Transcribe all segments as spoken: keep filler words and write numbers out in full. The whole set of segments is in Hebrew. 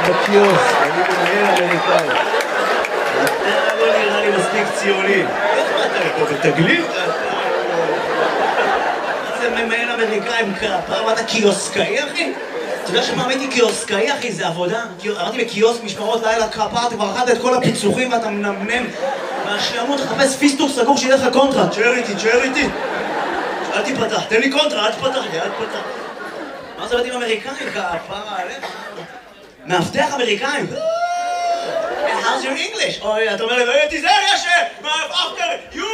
בקיוסק, אני מנהל אמריקאי. אתה לא נראה לי מספיק ציוני. איך אתה פה בתגלית? זה ממהל אמריקאים כפר, אתה קיוסקאי, אחי? אתה יודע שמה הייתי קיוסקאי, אחי? זה עבודה. עברתי בקיוסק משמרות לילה כפר, אתה כבר אחת את כל הפיצוחים ואתה מנמנם. מהשעמות, תחפש פיסטוק סגור שיהיה לך קונטרה. תשאר איתי, תשאר איתי. אל תיפתח, תן לי קונטרה, אל תפתח לי, אל תפתח. מה זה בתים אמריקאים? כפרה עליך. מאבטח אמריקאים. How's your English? אוי, אתה אומר לי, לא תיזהר, יש! after you!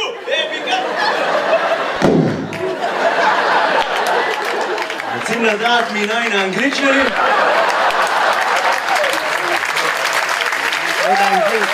רוצים לדעת מניין האנגלית שלי? עוד האנגלית.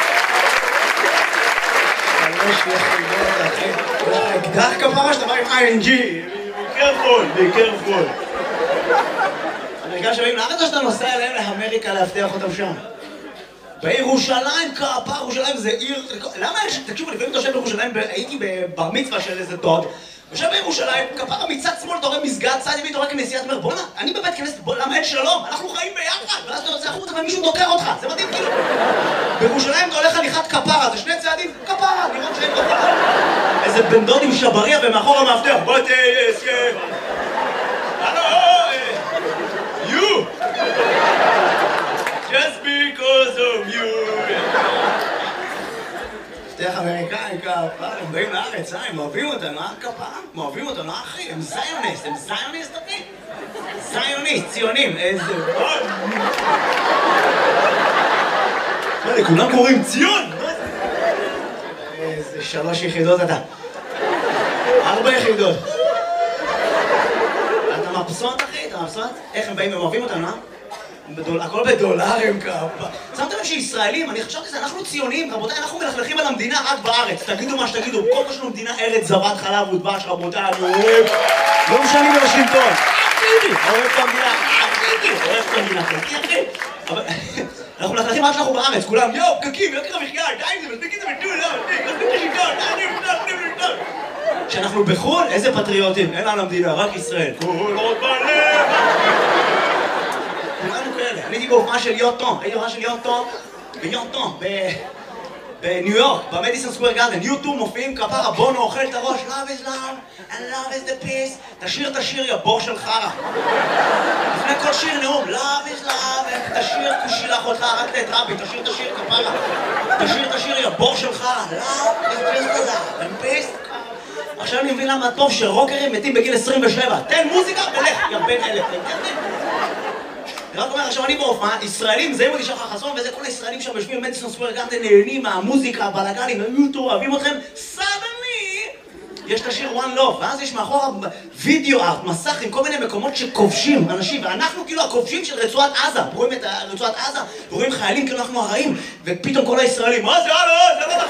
שלוש יחידות, אחי. אקדח כפרה שאתה בא עם איי אן ג'י. be careful, be careful. אמריקאים שבאים לארץ או שאתה נוסע אליהם לאמריקה להבטיח אותם שם? בירושלים, כפר, ירושלים זה עיר... למה יש... תקשיבו, לפעמים אתה יושב בירושלים, הייתי בבר מצווה של איזה דוד, יושב בירושלים, כפר מצד שמאל, אתה רואה מסגד, צד ימין, אתה רואה כנסיית, אומר, בוא'נה, אני בבית כנסת, למה אין שלום? אנחנו חיים ביחד, ואז אתה יוצא החוצה ומישהו דוקר אותך, זה מדהים כאילו. בירושלים אתה הולך הליכת כפרה, זה שני צעדים, כפרה, לראות שאין כפרה. איזה בן דוד עם שבריה ומאחור המאבטח, בוא תהיה... You! Just because of you! מפתח אמריקאים כפר, הם באים לארץ, הם אוהבים אותנו, אה כפר? הם אוהבים אותנו, אחי, הם זיוניסט, הם זיוניסט, אחי? זיוניסט, ציונים, איזה... מה, לכולם קוראים ציון? איזה שלוש יחידות אתה. ארבע יחידות. אתה מבסוט, אחי? אתה מבסוט? איך הם באים, הם אוהבים אותנו, אה? הכל בדולרים כפה. שמתם לב שישראלים, אני חשבתי שזה, אנחנו ציונים, רבותיי, אנחנו מלכלכים על המדינה רק בארץ. תגידו מה שתגידו, כל מה שלנו מדינה ארץ זבת חלב ודבש, רבותיי, אני אוהב. לא משנים בוושינגטון. אחידי, אוהב את המדינה, אחידי, אוהב את המדינה, חלקי אחי. אבל אנחנו מלכלכים רק שאנחנו בארץ, כולם, יואו, פקקים, יוקר המחיה, די עם זה, מספיק את זה בטול, לא, מספיק, מספיק את השלטון, די, די, די, די. כשאנחנו בחו"ל, איזה פטריוטים, אין לנו המדינה, רק ישראל. כל עוד בלב. אני הייתי בהופעה של יוטון, הייתי בהופעה של יוטון ביוטון, בניו יורק, במדיסון סקוואר גארדן. יוטו מופיעים כפרה, בונו אוכל את הראש, love is love and love is the peace. תשיר את השיר, יא בור של חרה. לפני כל שיר נאום, love is love, תשיר כושי לאחותך, רק את רבי, תשיר את השיר כפרה. תשיר את השיר, יא בור של חרה, love is just love and peace. עכשיו אני מבין למה טוב שרוקרים מתים בגיל עשרים ושבע. תן מוזיקה ולך, יא בן אלף. רק אומר, עכשיו אני בהופעה, ישראלים, זה מודי שחר חסון, וזה כל הישראלים שם יושבים במדיסון סקוואר גארדן, נהנים מהמוזיקה, הבלגנים, הם אוהבים אתכם, סדני! יש את השיר One Love, ואז יש מאחורה וידאו ארט, מסך עם כל מיני מקומות שכובשים אנשים, ואנחנו כאילו הכובשים של רצועת עזה, רואים את רצועת עזה, ורואים חיילים כאילו אנחנו הרעים, ופתאום כל הישראלים, מה זה, הלו, זה לא נכון!